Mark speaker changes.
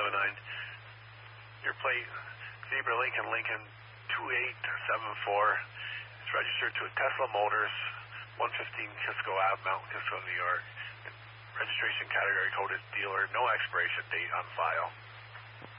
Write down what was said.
Speaker 1: Your plate, Zebra Lincoln 2874. It's registered to Tesla Motors, 115 Kisco Ave, Mount Kisco, New York. Registration category code is dealer. No expiration date on file.